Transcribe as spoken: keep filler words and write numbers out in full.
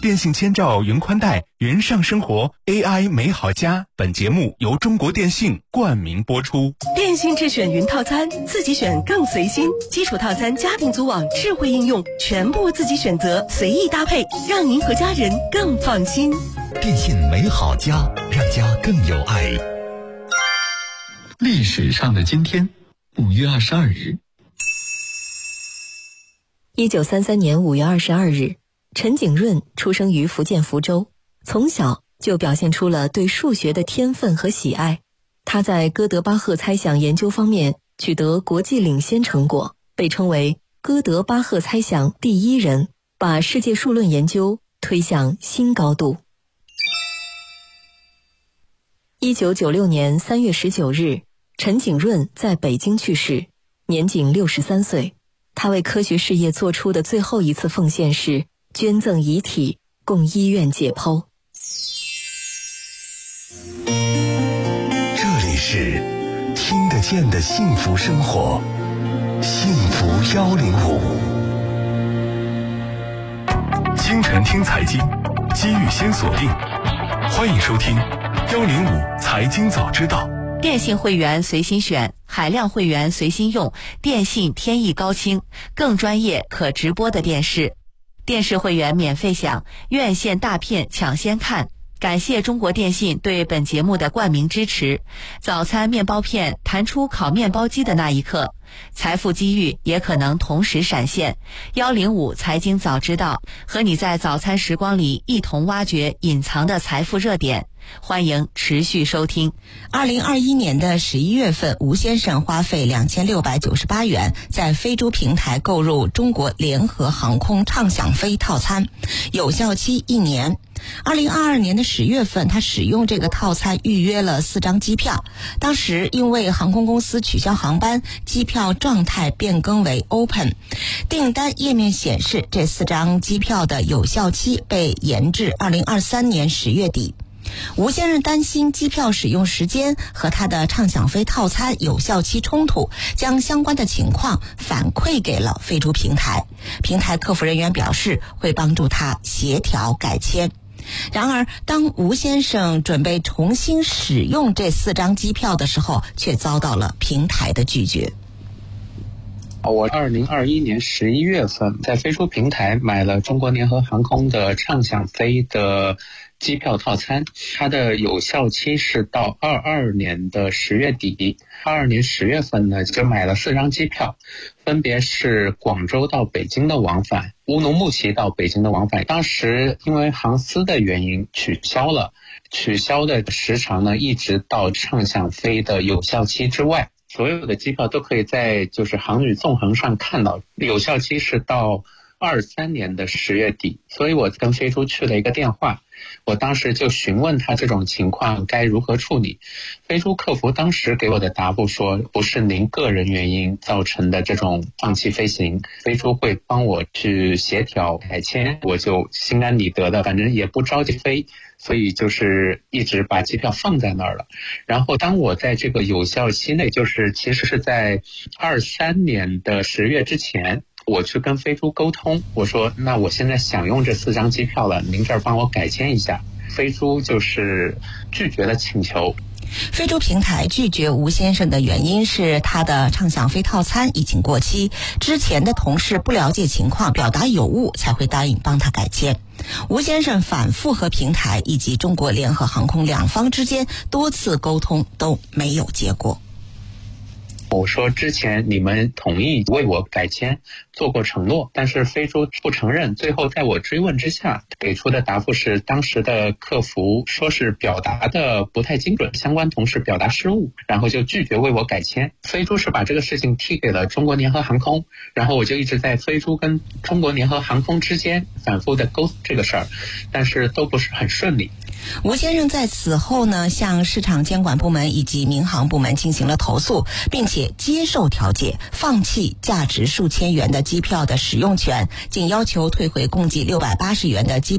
电信千兆云宽带，云上生活 A I 美好家。本节目由中国电信冠名播出。 电信智选云套餐，自己选更随心。基础套餐家庭组网智慧应用，全部自己选择，随意搭配，让您和家人更放心。 电信美好家，让家更有爱。 历史上的今天，五月二十二日。 一九三三年五月二十二日，陈景润出生于福建福州，从小就表现出了对数学的天分和喜爱。他在哥德巴赫猜想研究方面取得国际领先成果，被称为哥德巴赫猜想第一人，把世界数论研究推向新高度。一九九六年三月十九日，陈景润在北京去世，年仅六十三岁。他为科学事业做出的最后一次奉献是捐赠遗体供医院解剖。 这里是听得见的幸福生活，幸福幺零五。 清晨听财经，机遇先锁定。欢迎收听幺零五财经早知道。 电信会员随心选，海量会员随心用，电信天翼高清，更专业可直播的电视。电视会员免费享，院线大片抢先看。感谢中国电信对本节目的冠名支持。早餐面包片弹出烤面包机的那一刻，财富机遇也可能同时闪现。幺零五财经早知道，和你在早餐时光里一同挖掘隐藏的财富热点。欢迎持续收听。 二零二一年的十一月份，吴先生花费两千六百九十八元在飞猪平台购入中国联合航空畅享飞套餐，有效期一年。二零二二年的十月份，他使用这个套餐预约了四张机票，当时因为航空公司取消航班，机票状态变更为 open， 订单页面显示这四张机票的有效期被延至二零二三年十月底。吴先生担心机票使用时间和他的畅享飞套餐有效期冲突，将相关的情况反馈给了飞猪平台。平台客服人员表示会帮助他协调改签。然而，当吴先生准备重新使用这四张机票的时候，却遭到了平台的拒绝。 我二零二一年十一月份在飞猪平台买了中国联合航空的畅享飞的机票套餐，它的有效期是到二二年的十月底。二二年十月份呢，就买了四张机票，分别是广州到北京的往返，乌鲁木齐到北京的往返。当时因为航司的原因取消了，取消的时长呢，一直到畅享飞的有效期之外。所有的机票都可以在就是航旅纵横上看到，有效期是到二三年的十月底。所以我跟飞猪去了一个电话，我当时就询问他这种情况该如何处理。飞猪客服当时给我的答复说，不是您个人原因造成的这种放弃飞行，飞猪会帮我去协调改签，我就心安理得的，反正也不着急飞，所以就是一直把机票放在那儿了。然后当我在这个有效期内，就是其实是在二三年的十月之前，我去跟飞猪沟通，我说那我现在想用这四张机票了，您这儿帮我改签一下。飞猪就是拒绝了请求。 飞猪平台拒绝吴先生的原因是他的畅享飞套餐已经过期，之前的同事不了解情况，表达有误才会答应帮他改签。吴先生反复和平台以及中国联合航空两方之间多次沟通都没有结果。 我说之前你们同意为我改签做过承诺，但是飞猪不承认，最后在我追问之下给出的答复是当时的客服说是表达的不太精准，相关同事表达失误，然后就拒绝为我改签。飞猪是把这个事情踢给了中国联合航空，然后我就一直在飞猪跟中国联合航空之间反复的沟通这个事儿，但是都不是很顺利。 吴先生在此后呢，向市场监管部门以及民航部门进行了投诉，并且接受调解，放弃价值数千元的机票的使用权，仅要求退回共计六百八十元的机